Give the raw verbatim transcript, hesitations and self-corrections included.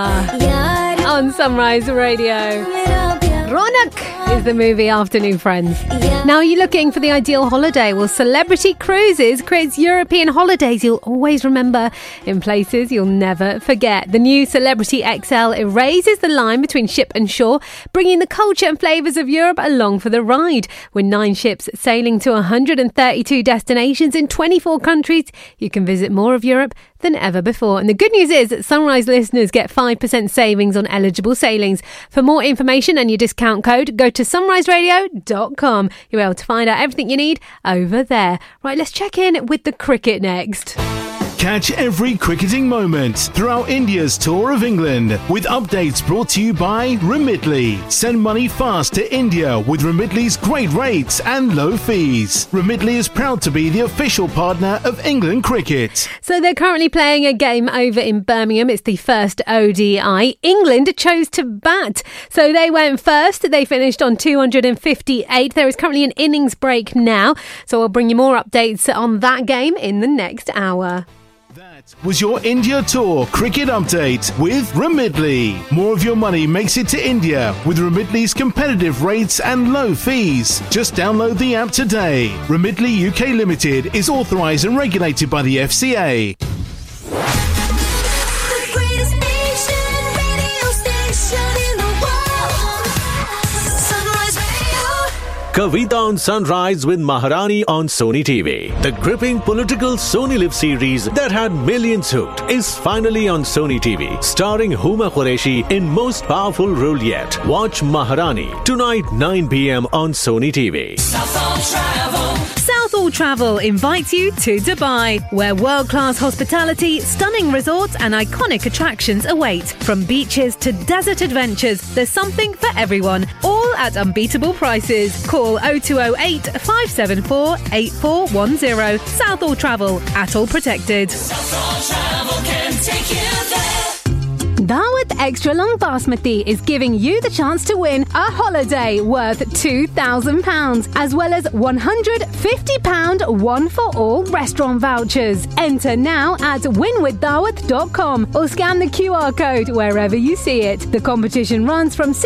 On Sunrise Radio. Ronak is the movie Afternoon Friends. Now, are you looking for the ideal holiday? Well, Celebrity Cruises creates European holidays you'll always remember in places you'll never forget. The new Celebrity X L erases the line between ship and shore, bringing the culture and flavours of Europe along for the ride. With nine ships sailing to one hundred thirty-two destinations in twenty-four countries, you can visit more of Europe than ever before. And the good news is that Sunrise listeners get five percent savings on eligible sailings. For more information and your discount code, go to sunrise radio dot com. You're able to find out everything you need over there. Right, let's check in with the cricket next. Catch every cricketing moment throughout India's tour of England with updates brought to you by Remitly. Send money fast to India with Remitly's great rates and low fees. Remitly is proud to be the official partner of England cricket. So they're currently playing a game over in Birmingham. It's the first O D I. England chose to bat. So they went first. They finished on two hundred fifty-eight. There is currently an innings break now. So I'll bring you more updates on that game in the next hour. That was your India Tour cricket update with Remitly. More of your money makes it to India with Remitly's competitive rates and low fees. Just download the app today. Remitly U K Limited is authorised and regulated by the F C A. Kavita on Sunrise with Maharani on Sony T V. The gripping political Sony Live series that had millions hooked is finally on Sony T V, starring Huma Qureshi in most powerful role yet. Watch Maharani tonight nine p.m. on Sony T V. Southall Travel. Southall Travel invites you to Dubai, where world-class hospitality, stunning resorts and iconic attractions await. From beaches to desert adventures, there's something for everyone, all at unbeatable prices. Call oh two oh eight, five seven four, eight four one oh. Southall Travel, Atoll Protected. Southall Travel can take you there. Dawat Extra Long Basmati is giving you the chance to win a holiday worth two thousand pounds, as well as one hundred fifty pounds one-for-all restaurant vouchers. Enter now at win with dawat dot com or scan the Q R code wherever you see it. The competition runs from